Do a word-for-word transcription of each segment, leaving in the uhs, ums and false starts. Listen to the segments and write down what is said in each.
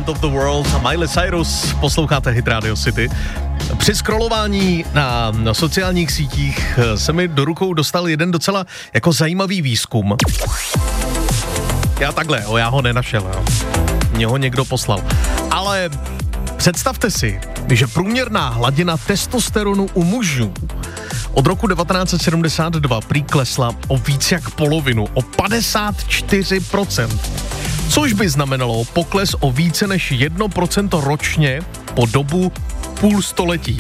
End of the World a Miley Cyrus, posloucháte Hit Radio City. Při scrollování na, na sociálních sítích se mi do rukou dostal jeden docela jako zajímavý výzkum. Já takhle, jo, já ho nenašel, jo. Mě ho někdo poslal. Ale představte si, že průměrná hladina testosteronu u mužů od roku devatenáct set sedmdesát dva prý klesla o víc jak polovinu, o padesát čtyři procent. Což by znamenalo pokles o více než jedno procento ročně po dobu půl století.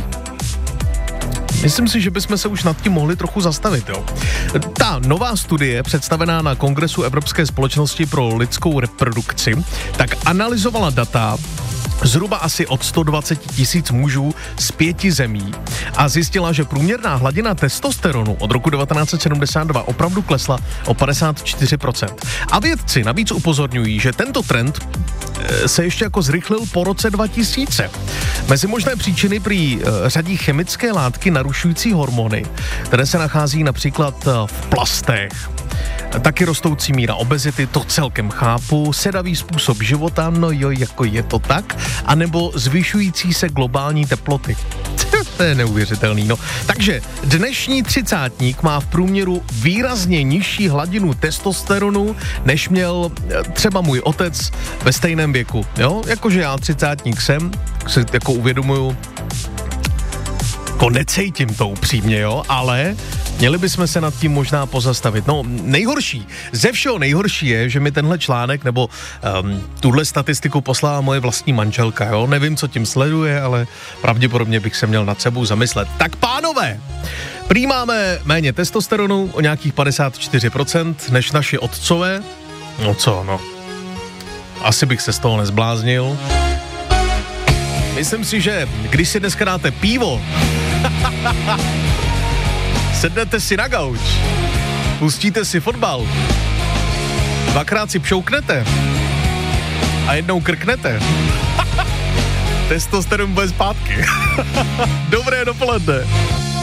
Myslím si, že bychom se už nad tím mohli trochu zastavit, jo. Ta nová studie, představená na Kongresu Evropské společnosti pro lidskou reprodukci, tak analyzovala data zhruba asi od sto dvacet tisíc mužů z pěti zemí a zjistila, že průměrná hladina testosteronu od roku devatenáct set sedmdesát dva opravdu klesla o padesát čtyři procent. A vědci navíc upozorňují, že tento trend se ještě jako zrychlil po roce dva tisíce. Mezi možné příčiny prý řadí chemické látky narušující hormony, které se nachází například v plastech. Taky rostoucí míra obezity, to celkem chápu, sedavý způsob života, no jo, jako je to tak, anebo zvyšující se globální teploty. To je neuvěřitelný, no. Takže dnešní třicátník má v průměru výrazně nižší hladinu testosteronu, než měl třeba můj otec ve stejném věku, jo. Jakože já třicátník jsem, si jako uvědomuju, jako necítím to upřímně, jo, ale měli bychom se nad tím možná pozastavit. No, nejhorší, ze všeho nejhorší je, že mi tenhle článek nebo um, tuhle statistiku poslala moje vlastní manželka, jo. Nevím, co tím sleduje, ale pravděpodobně bych se měl nad sebou zamyslet. Tak pánové, prý máme méně testosteronu o nějakých padesát čtyři procent než naši otcové. No co, no. Asi bych se z toho nezbláznil. Myslím si, že když si dneska dáte pivo, sednete si na gauč, pustíte si fotbal, dvakrát si pšouknete a jednou krknete, testosteron bude zpátky. Dobré dopoledne.